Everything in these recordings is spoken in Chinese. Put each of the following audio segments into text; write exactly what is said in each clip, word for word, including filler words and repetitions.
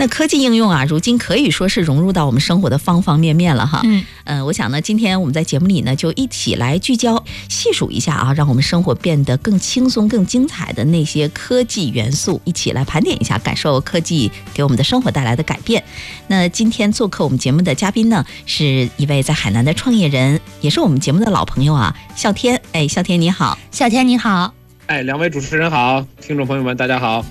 那科技应用啊，如今可以说是融入到我们生活的方方面面了哈。 嗯， 呃，我想呢，今天我们在节目里呢，就一起来聚焦细数一下啊，让我们生活变得更轻松、更精彩的那些科技元素，一起来盘点一下，感受科技给我们的生活带来的改变。那今天做客我们节目的嘉宾呢，是一位在海南的创业人，也是我们节目的老朋友啊，啸天。哎，啸天你好。 啸天你好。 哎，两位主持人好，听众朋友们大家好。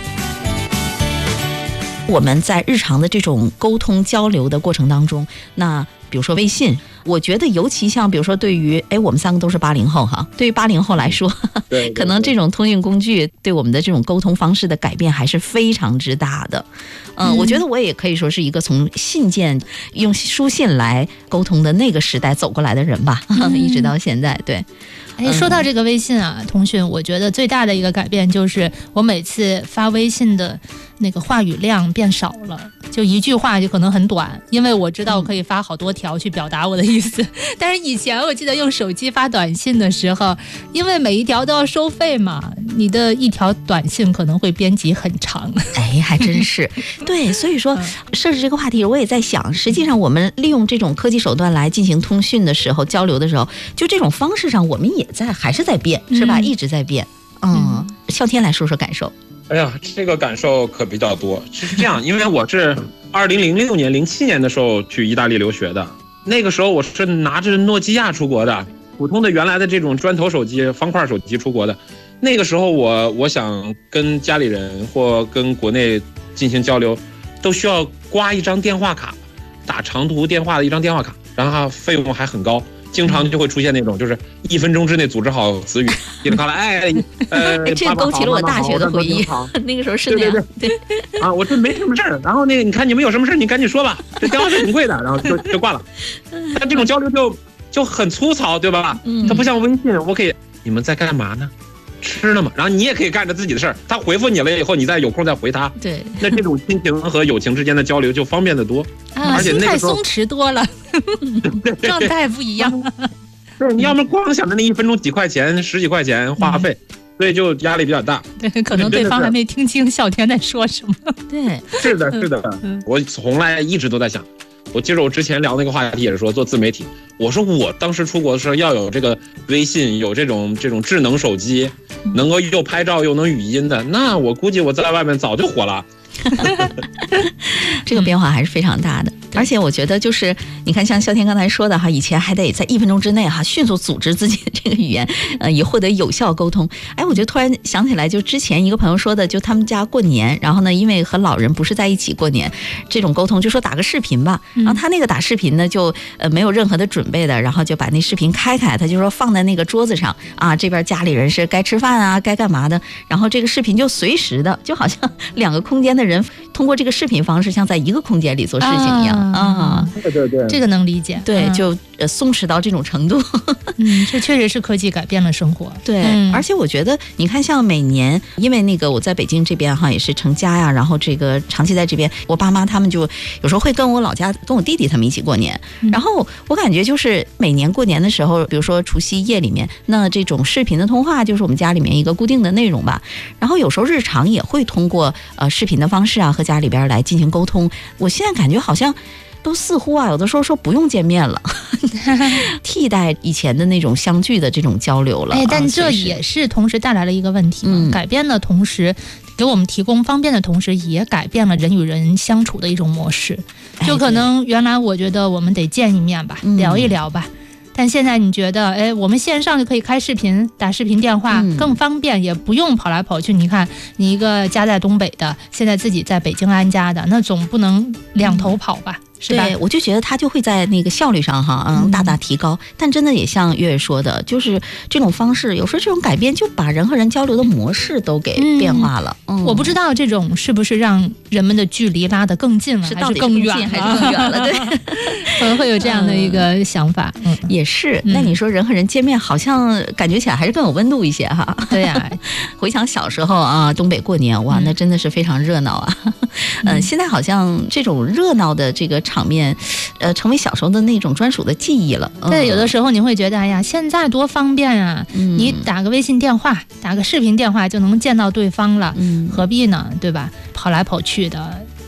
我们在日常的这种沟通交流的过程当中，那比如说微信，我觉得尤其像比如说对于哎我们三个都是八零后哈，对于八零后来说， 对， 可能这种通讯工具对我们的这种沟通方式的改变还是非常之大的。嗯、呃，我觉得我也可以说是一个从信件用书信来沟通的那个时代走过来的人吧，嗯、一直到现在。对。 哎，说到这个微信啊，通讯，我觉得最大的一个改变就是我每次发微信的那个话语量变少了，就一句话就可能很短，因为我知道我可以发好多条去表达我的意思。但是以前我记得用手机发短信的时候，因为每一条都要收费嘛，你的一条短信可能会编辑很长。 哎，还真是。对，所以说设置这个话题，我也在想，实际上我们利用这种科技手段来进行通讯的时候，交流的时候，就这种方式上，我们也在还是在变，是吧？嗯、一直在变。嗯，啸天来说说感受。 哎呀，这个感受可比较多。是这样，因为我是二零零六年、零七年的时候去意大利留学的，那个时候我是拿着诺基亚出国的，普通的原来的这种砖头手机、方块手机出国的。那个时候我我想跟家里人或跟国内进行交流，都需要刮一张电话卡，打长途电话的一张电话卡，然后费用还很高。经常就会出现那种，就是一分钟之内组织好词语，叮铃咔啦，哎，呃， 这个勾起了我大学的回忆。那个时候是那样， 对对对，啊，我这没什么事儿，然后那个你看你们有什么事儿，你赶紧说吧，这电话费挺贵的，然后就就挂了。但这种交流就就很粗糙，对吧？嗯，它不像微信，我可以，你们在干嘛呢？吃了嘛，然后你也可以干着自己的事儿，他回复你了以后，你再有空再回他。 对， 那这种亲情和友情之间的交流就方便得多， 啊， 而且那个时候心态松弛多了，状态不一样。 对，你要么光想着那一分钟几块钱、十几块钱话费，嗯、所以就压力比较大。 对，可能对方还没听清啸天在说什么。 对， 是的，是的，嗯、我从来一直都在想。我记得我之前聊那个话题也是说做自媒体，我说我当时出国的时候要有这个微信，有这种这种智能手机，能够又拍照又能语音的，那我估计我在外面早就火了。 这个变化还是非常大的。而且我觉得就是你看像啸天刚才说的哈，以前还得在一分钟之内哈迅速组织自己的这个语言，呃，以获得有效沟通。哎，我就突然想起来，就之前一个朋友说的，就他们家过年，然后呢，因为和老人不是在一起过年，这种沟通就说打个视频吧。然后他那个打视频呢，就呃没有任何的准备的，然后就把那视频开开，他就说放在那个桌子上啊，这边家里人是该吃饭啊，该干嘛的，然后这个视频就随时的，就好像两个空间的人通过这个视频方式，像在一个空间里做事情一样。啊， 对对对， 这个能理解。 对，就呃松弛到这种程度。 嗯，这确实是科技改变了生活。 对、嗯，而且我觉得，你看，像每年，因为那个我在北京这边哈，也是成家呀，然后这个长期在这边，我爸妈他们就有时候会跟我老家跟我弟弟他们一起过年。嗯、然后我感觉就是每年过年的时候，比如说除夕夜里面，那这种视频的通话就是我们家里面一个固定的内容吧。然后有时候日常也会通过呃视频的方式啊和家里边来进行沟通。我现在感觉好像都似乎啊，有的时候说不用见面了，替代以前的那种相聚的这种交流了。 哎，但这也是同时带来了一个问题嘛，嗯、改变的同时，给我们提供方便的同时，也改变了人与人相处的一种模式。就可能原来我觉得我们得见一面吧，哎、聊一聊吧。但现在你觉得，哎，我们线上就可以开视频、打视频电话，更方便，也不用跑来跑去。你看，你一个家在东北的，现在自己在北京安家的，那总不能两头跑吧？嗯是吧？ 对，我就觉得它就会在那个效率上哈，嗯，大大提高。嗯、但真的也像月月说的，就是这种方式，有时候这种改变就把人和人交流的模式都给变化了。嗯嗯、 我不知道这种是不是让人们的距离拉得更近了， 是还是更远了， 还是更远了？对， 可能会有这样的一个想法。 嗯，也是。那你说人和人见面，好像感觉起来还是更有温度一些哈。 对呀、啊， 回想小时候啊，东北过年，哇，那真的是非常热闹啊。嗯、呃，现在好像这种热闹的这个场面，呃，成为小时候的那种专属的记忆了。嗯、 对，有的时候你会觉得，哎呀，现在多方便啊！嗯、你打个微信电话，打个视频电话就能见到对方了，嗯、何必呢？对吧？跑来跑去的。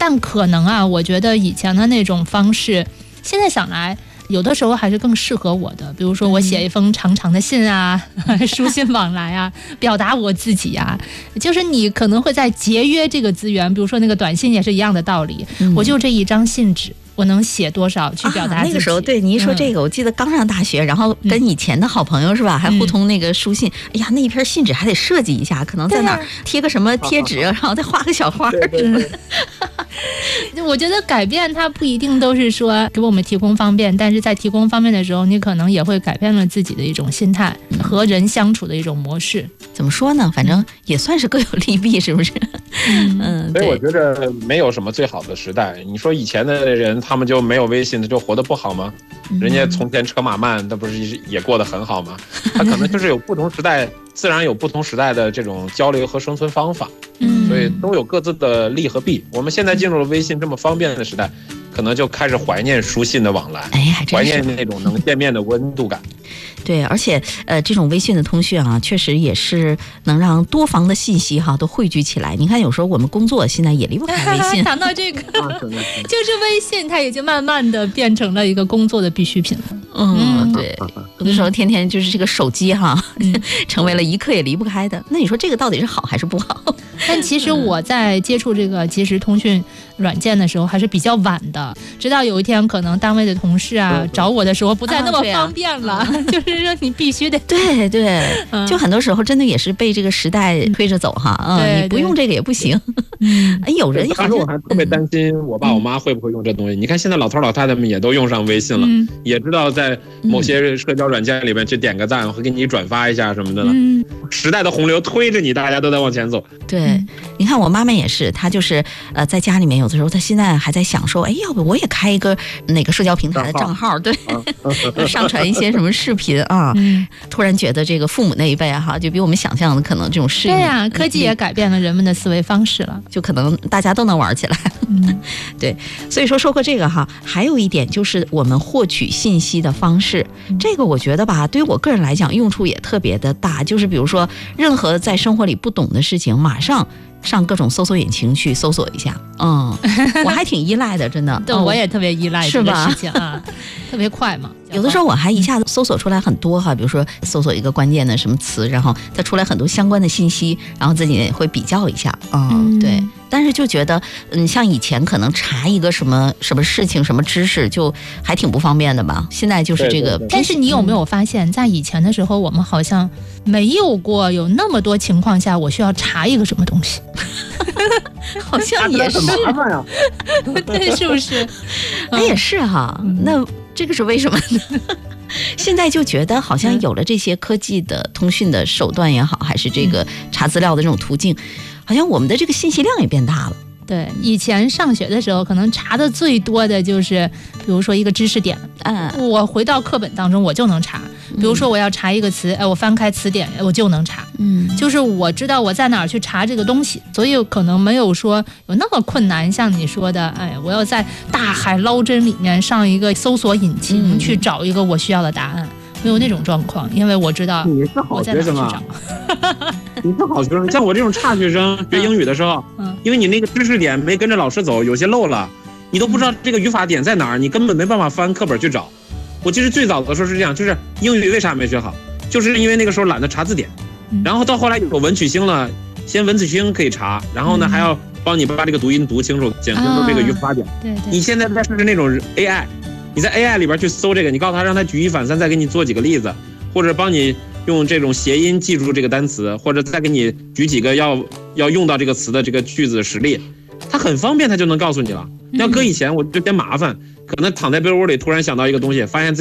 但可能啊，我觉得以前的那种方式，现在想来。有的时候还是更适合我的，比如说我写一封长长的信啊，嗯、书信往来啊，表达我自己啊。就是你可能会在节约这个资源，比如说那个短信也是一样的道理，嗯、我就这一张信纸。我能写多少去表达自己？啊、那个时候，对你一说这个、嗯，我记得刚上大学，然后跟以前的好朋友是吧，嗯、还互通那个书信。哎呀，那一篇信纸还得设计一下，可能在哪儿贴个什么贴纸，然后再画个小花。 对对对我觉得改变它不一定都是说给我们提供方便，但是在提供方便的时候，你可能也会改变了自己的一种心态和人相处的一种模式。 怎么说呢？反正也算是各有利弊，是不是？嗯， 所以我觉得没有什么最好的时代。你说以前的人，他们就没有微信，他就活得不好吗？人家从前车马慢，那不是也过得很好吗？他可能就是有不同时代，自然有不同时代的这种交流和生存方法，所以都有各自的利和弊。我们现在进入了微信这么方便的时代，可能就开始怀念书信的往来， 哎， 怀念那种能见面的温度感。 对，而且呃，这种微信的通讯啊，确实也是能让多方的信息哈都汇聚起来。你看，有时候我们工作现在也离不开微信。 谈到这个，就是微信，它已经慢慢的变成了一个工作的必需品了。 嗯，对，有的时候天天就是这个手机哈，嗯、成为了一刻也离不开的。那你说这个到底是好还是不好？ 但其实我在接触这个即时通讯软件的时候还是比较晚的，直到有一天可能单位的同事啊找我的时候不再那么方便了，啊啊、就是说你必须得对对、嗯，就很多时候真的也是被这个时代推着走哈，嗯，嗯你不用这个也不行。嗯，有人当时我还特别担心我爸我妈会不会用这东西。嗯、你看现在老头老太太们也都用上微信了，嗯、也知道在某些社交软件里面去点个赞，会给你转发一下什么的了。嗯，时代的洪流推着你，大家都在往前走。 对。嗯、你看我妈妈也是，她就是呃在家里面有的时候，她现在还在想说，哎，要不我也开一个哪个社交平台的账号，对，啊、上传一些什么视频啊。嗯、突然觉得这个父母那一辈哈，就比我们想象的可能这种适应。 对呀、啊，科技也改变了人们的思维方式了， 就可能大家都能玩起来。嗯，对，所以说说过这个哈，还有一点就是我们获取信息的方式，嗯、这个我觉得吧，对于我个人来讲用处也特别的大，就是比如说任何在生活里不懂的事情，马上上各种搜索引擎去搜索一下，嗯，我还挺依赖的，真的。 对，我也特别依赖这个事情啊，特别快嘛。 有的时候我还一下子搜索出来很多哈，比如说搜索一个关键的什么词，然后它出来很多相关的信息，然后自己会比较一下，嗯，嗯对。但是就觉得，嗯，像以前可能查一个什么什么事情、什么知识，就还挺不方便的吧。现在就是这个。 对对对， 但是你有没有发现，在以前的时候，我们好像没有过有那么多情况下，我需要查一个什么东西。好像也是， 麻烦呀。 对，是不是？ 哎，也是哈。嗯、那这个是为什么呢？现在就觉得好像有了这些科技的通讯的手段也好，还是这个查资料的这种途径，好像我们的这个信息量也变大了。 对，以前上学的时候，可能查的最多的就是，比如说一个知识点，嗯，我回到课本当中我就能查。比如说我要查一个词，哎，我翻开词典，我就能查。嗯，就是我知道我在哪儿去查这个东西，所以可能没有说有那么困难。像你说的，哎，我要在大海捞针里面上一个搜索引擎去找一个我需要的答案。没有那种状况，因为我知道你是好学生啊，你是好学生。像我这种差学生学英语的时候，嗯，因为你那个知识点没跟着老师走，有些漏了，你都不知道这个语法点在哪儿，你根本没办法翻课本去找。我其实最早的时候是这样，就是英语为啥没学好，就是因为那个时候懒得查字典，然后到后来有文曲星了，先文曲星可以查，然后呢还要帮你把这个读音读清楚，讲清楚这个语法点。对对。你现在再试试那种 A I。你在 A I 里边去搜这个，你告诉他让他举一反三，再给你做几个例子，或者帮你用这种谐音记住这个单词，或者再给你举几个要要用到这个词的这个句子实例，他很方便，他就能告诉你了。要搁以前我就嫌麻烦，可能躺在被窝里突然想到一个东西，发现自己